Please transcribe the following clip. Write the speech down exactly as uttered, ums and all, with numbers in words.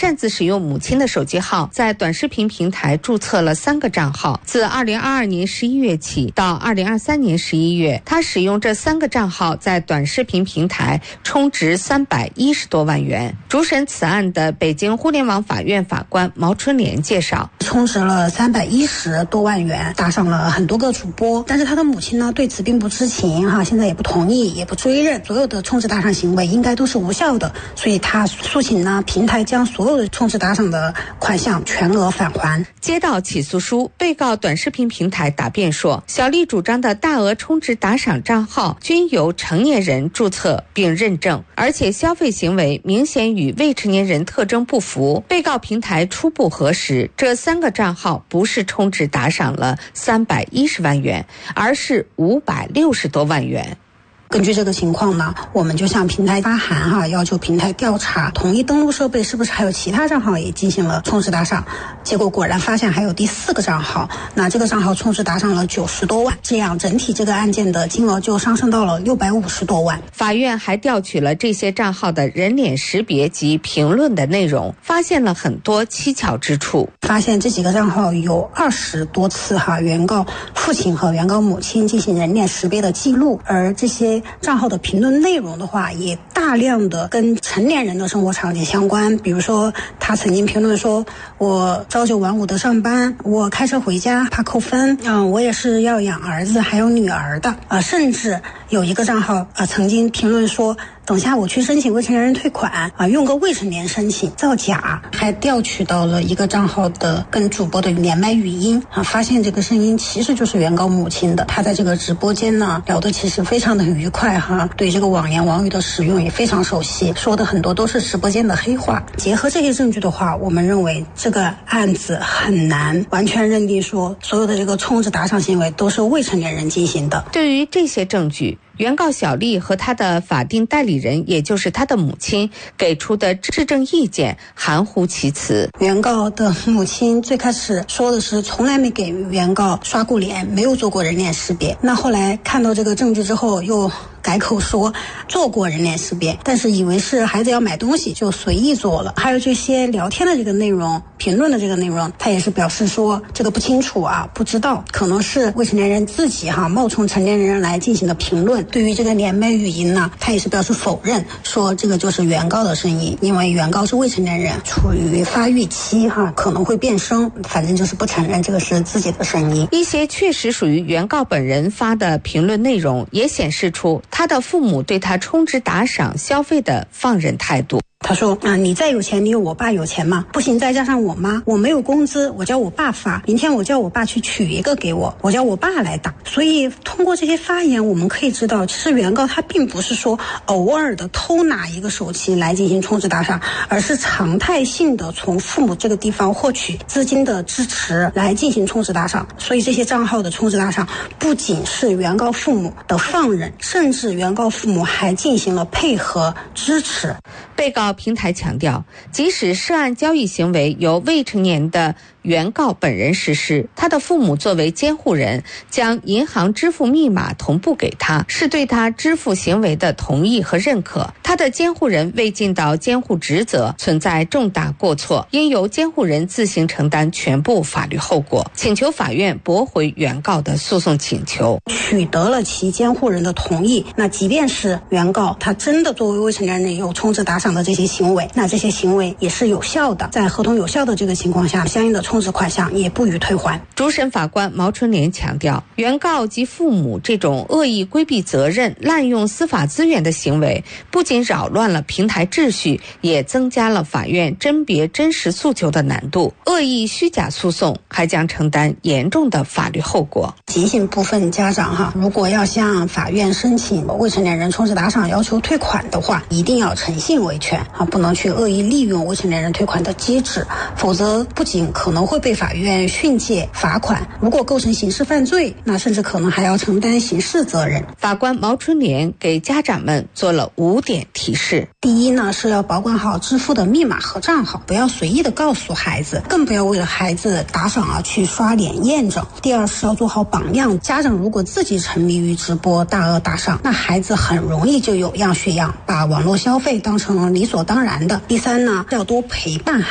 擅自使用母亲的手机号，在短视频平台注册了三个账号。自二零二二年十一月起到二零二三年十一月，他使用这三个账号在短视频平台充值三百一十多万元。主审此案的北京互联网法院法官毛春莲介绍， 充值了三百一十多万元，打赏了很多个主播，但是他的母亲呢对此并不知情哈，现在也不同意，也不追认，所有的充值打赏行为应该都是无效的，所以他诉请呢平台将所有的充值打赏的款项全额返还。 接到起诉书，被告短视频平台答辩说，小丽主张的大额充值打赏账号均由成年人注册并认证，而且消费行为明显与未成年人特征不符。被告平台初步核实，这三个账号不是充值打赏了三百一十万元，而是五百六十多万元。 根据这个情况呢，我们就向平台发函哈，要求平台调查同一登录设备是不是还有其他账号也进行了充值打赏。结果果然发现还有第四个账号，那这个账号充值打赏了九十多万，这样整体这个案件的金额就上升到了六百五十多万。 法院还调取了这些账号的人脸识别及评论的内容，发现了很多蹊跷之处。 发现这几个账号有二十多次哈，原告父亲和原告母亲进行人脸识别的记录，而这些账号的评论内容的话，也大量的跟成年人的生活场景相关。比如说，他曾经评论说，我朝九晚五的上班，我开车回家怕扣分，嗯，我也是要养儿子还有女儿的啊、呃，甚至有一个账号啊、呃、曾经评论说，等下我去申请未成年人退款啊、呃，用个未成年申请造假。还调取到了一个账号的跟主播的连麦语音啊，发现这个声音其实就是原告母亲的。他在这个直播间呢聊得其实非常的愉快哈，对这个网言网语的使用也非常熟悉，说的很多都是直播间的黑话。结合这些证据的话，我们认为这个案子很难完全认定说所有的这个充值打赏行为都是未成年人进行的。 对于这些证据，原告小丽和她的法定代理人，也就是她的母亲给出的质证意见含糊其辞。 原告的母亲最开始说的是从来没给原告刷过脸，没有做过人脸识别。那后来看到这个证据之后又改口说做过人脸识别，但是以为是孩子要买东西就随意做了。还有这些聊天的这个内容，评论的这个内容，他也是表示说这个不清楚啊，不知道，可能是未成年人自己哈冒充成年人来进行的评论。对于这个连麦语音呢，他也是表示否认，说这个就是原告的声音，因为原告是未成年人，处于发育期哈，可能会变声，反正就是不承认这个是自己的声音。 一些确实属于原告本人发的评论内容，也显示出他的父母对他充值打赏消费的放任态度。 他说啊，你再有钱，你有我爸有钱吗？不行，再加上我妈，我没有工资，我叫我爸发，明天我叫我爸去取一个给我，我叫我爸来打。所以通过这些发言，我们可以知道，其实原告他并不是说偶尔的偷拿一个手机来进行充值打赏，而是常态性的从父母这个地方获取资金的支持来进行充值打赏。所以这些账号的充值打赏不仅是原告父母的放任，甚至原告父母还进行了配合支持。 被告平台强调，即使涉案交易行为由未成年的原告本人实施，他的父母作为监护人将银行支付密码同步给他，是对他支付行为的同意和认可。他的监护人未尽到监护职责，存在重大过错，应由监护人自行承担全部法律后果，请求法院驳回原告的诉讼请求。 取得了其监护人的同意，那即便是原告他真的作为未成年人有充值打赏的这些行为，那这些行为也是有效的，在合同有效的这个情况下，相应的充值款项也不予退还。 主审法官毛春莲强调，原告及父母这种恶意规避责任、滥用司法资源的行为，不仅扰乱了平台秩序，也增加了法院甄别真实诉求的难度。恶意虚假诉讼还将承担严重的法律后果。 提醒部分家长哈，如果要向法院申请未成年人充值打赏要求退款的话，一定要诚信维权啊，不能去恶意利用未成年人退款的机制，否则不仅可能会被法院训诫罚款，如果构成刑事犯罪，那甚至可能还要承担刑事责任。 法官毛春莲给家长们做了五点提示。 第一呢，是要保管好支付的密码和账号，不要随意的告诉孩子，更不要为了孩子打赏啊去刷脸验证。第二是要做好榜样，家长如果自己沉迷于直播大额打赏，那孩子很容易就有样学样，把网络消费当成理所当然的。第三呢，要多陪伴